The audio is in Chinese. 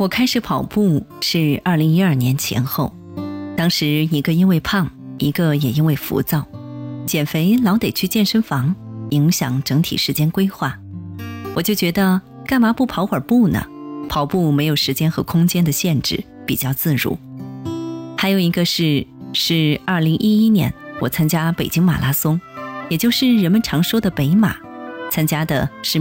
我开始跑步是2012年前后，当时一个因为胖，一个也因为浮躁，减肥老得去健身房，影响整体时间规划。我就觉得干嘛不跑会儿步呢？跑步没有时间和空间的限制，比较自如。还有一个是2011年我参加北京马拉松，也就是人们常说的北马，参加的是